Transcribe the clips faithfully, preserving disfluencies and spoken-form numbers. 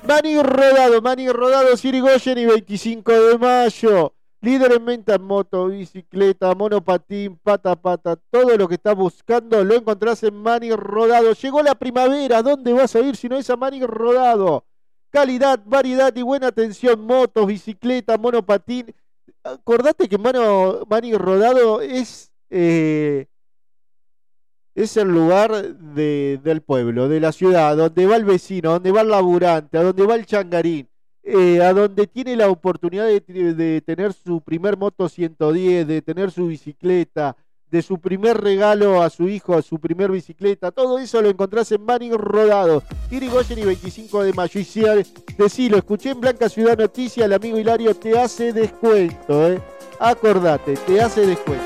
Maní Rodado, Maní Rodado, Sirigoyen y veinticinco de mayo. Líder en venta en moto, bicicleta, monopatín, pata a pata. Todo lo que estás buscando lo encontrás en Maní Rodado. Llegó la primavera, ¿dónde vas a ir si no es a Maní Rodado? Calidad, variedad y buena atención. Motos, bicicleta, monopatín. Acordate que Mano, Maní Rodado es... Eh, Es el lugar de, del pueblo, de la ciudad, donde va el vecino, donde va el laburante, a donde va el changarín, eh, a donde tiene la oportunidad de, de tener su primer moto ciento diez, de tener su bicicleta, de su primer regalo a su hijo, a su primer bicicleta. Todo eso lo encontrás en Maní Rodado, Irigoyen y veinticinco de mayo. Y si decilo, escuché en Blanca Ciudad Noticia, el amigo Hilario te hace descuento, ¿eh? Acordate, te hace descuento.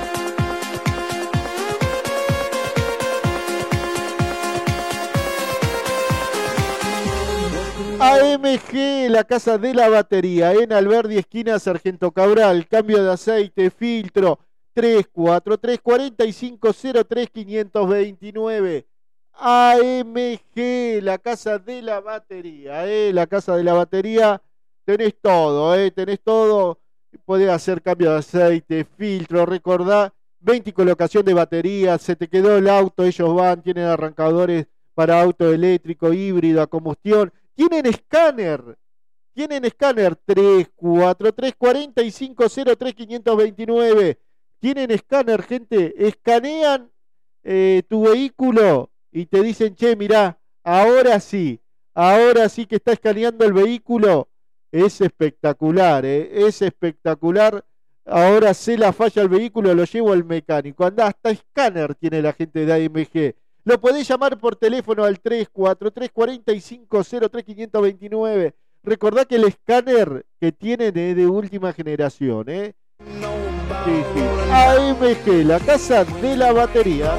A M G, la casa de la batería, en Alberdi, esquina Sargento Cabral. Cambio de aceite, filtro, tres cuatro tres, cuatro cinco cero tres, cinco dos nueve. A M G, la casa de la batería, eh, la casa de la batería. Tenés todo, eh, tenés todo. Podés hacer cambio de aceite, filtro, recordá, veinte colocación de baterías. Se te quedó el auto, ellos van, tienen arrancadores para auto eléctrico, híbrido, a combustión. Tienen escáner, tienen escáner tres cuatro tres, cuatro cinco cero tres, cinco dos nueve. Tienen escáner, gente, escanean eh, tu vehículo y te dicen, che, mirá, ahora sí, ahora sí que está escaneando el vehículo. Es espectacular, eh, es espectacular. Ahora sé la falla del vehículo, lo llevo al mecánico. Andá, hasta escáner tiene la gente de A M G. Lo podés llamar por teléfono al tres cuatro tres, cuatro cinco cero tres, cinco dos nueve. Recordá que el escáner que tienen es de última generación, ¿eh? Sí, sí. A M G, la casa de la batería.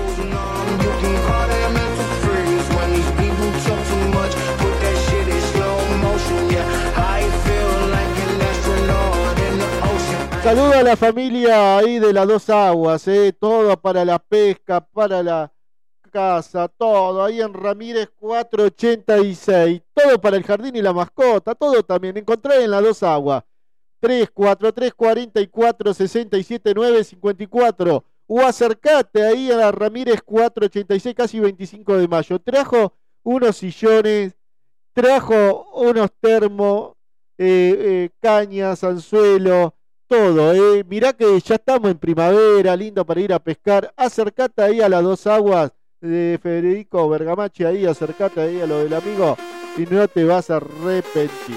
Saludo a la familia ahí de las Dos Aguas, ¿eh? Todo para la pesca, para la casa, todo ahí en Ramírez cuatrocientos ochenta y seis, todo para el jardín y la mascota, todo también encontré en las Dos Aguas. Tres cuatro tres, cuatro cuatro, seis siete nueve, cinco cuatro, o acercate ahí a la Ramírez cuatrocientos ochenta y seis, casi veinticinco de mayo. Trajo unos sillones, trajo unos termos, eh, eh, cañas, anzuelo, todo, eh. Mirá que ya estamos en primavera, lindo para ir a pescar. Acercate ahí a las Dos Aguas de Federico Bergamachi, ahí acercate ahí a lo del amigo y no te vas a arrepentir.